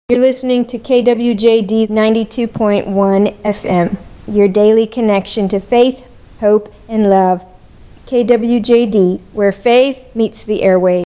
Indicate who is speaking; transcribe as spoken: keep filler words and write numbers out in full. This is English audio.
Speaker 1: You're listening to K W J D ninety-two point one F M, your daily connection to faith, hope, and love. K W J D, where faith meets the airwaves.